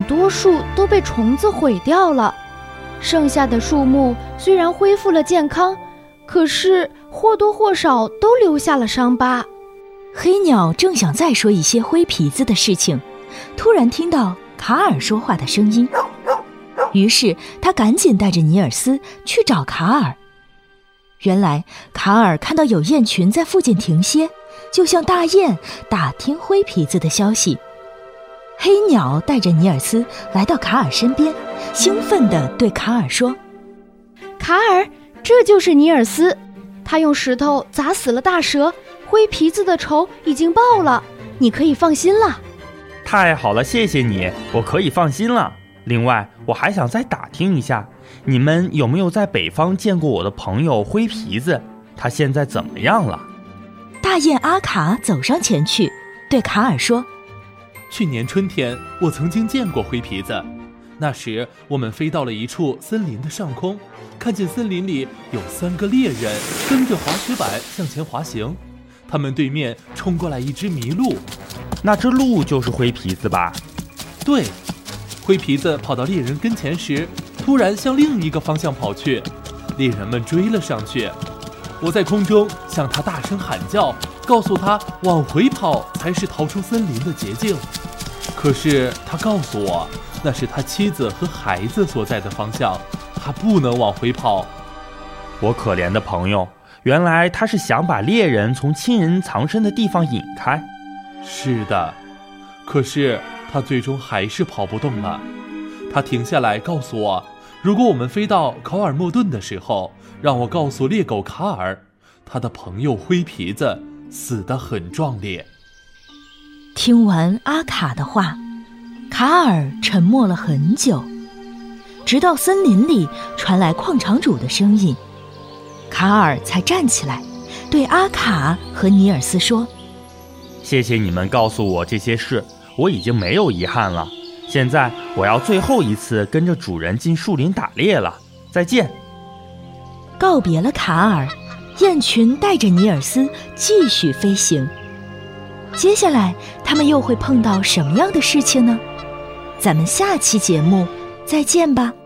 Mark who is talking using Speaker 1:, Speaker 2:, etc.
Speaker 1: 多树都被虫子毁掉了，剩下的树木虽然恢复了健康，可是或多或少都留下了伤疤。
Speaker 2: 黑鸟正想再说一些灰皮子的事情，突然听到卡尔说话的声音，于是他赶紧带着尼尔斯去找卡尔。原来卡尔看到有雁群在附近停歇，就向大雁打听灰皮子的消息。黑鸟带着尼尔斯来到卡尔身边，兴奋地对卡尔说：
Speaker 1: 卡尔，这就是尼尔斯，他用石头砸死了大蛇，灰皮子的仇已经报了，你可以放心了。
Speaker 3: 太好了，谢谢你，我可以放心了。另外，我还想再打听一下，你们有没有在北方见过我的朋友灰皮子？他现在怎么样了？
Speaker 2: 大雁阿卡走上前去，对卡尔说：
Speaker 4: 去年春天，我曾经见过灰皮子。那时我们飞到了一处森林的上空，看见森林里有3个猎人蹬着滑雪板向前滑行，他们对面冲过来一只麋鹿。
Speaker 3: 那只鹿就是灰皮子吧？
Speaker 4: 对，灰皮子跑到猎人跟前时，突然向另一个方向跑去，猎人们追了上去。我在空中向他大声喊叫，告诉他往回跑才是逃出森林的捷径。可是他告诉我，那是他妻子和孩子所在的方向，他不能往回跑。
Speaker 3: 我可怜的朋友，原来他是想把猎人从亲人藏身的地方引开。
Speaker 4: 是的，可是他最终还是跑不动了。他停下来告诉我，如果我们飞到考尔莫顿的时候，让我告诉猎狗卡尔，他的朋友灰皮子死得很壮烈。
Speaker 2: 听完阿卡的话，卡尔沉默了很久，直到森林里传来矿场主的声音，卡尔才站起来，对阿卡和尼尔斯说：
Speaker 3: 谢谢你们告诉我这些事，我已经没有遗憾了。现在我要最后一次跟着主人进树林打猎了，再见。
Speaker 2: 告别了卡尔，雁群带着尼尔斯继续飞行。接下来他们又会碰到什么样的事情呢？咱们下期节目再见吧。